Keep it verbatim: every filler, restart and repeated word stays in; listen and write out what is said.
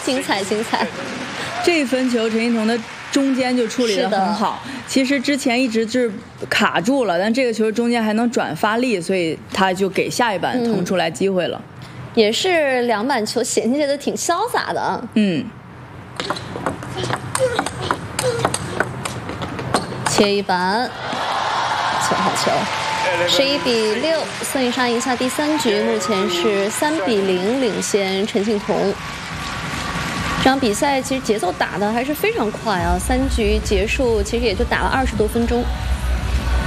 精彩精彩。 这一分球陈一桐的中间就处理得很好，其实之前一直是卡住了，但这个球中间还能转发力，所以他就给下一板腾出来机会了。 嗯、也是两板球衔接的挺潇洒的。 嗯。 切一板，球好球，十一比六，孙颖莎赢下第三局，目前是三比零领先陈幸同。这场比赛其实节奏打的还是非常快啊，三局结束其实也就打了二十多分钟。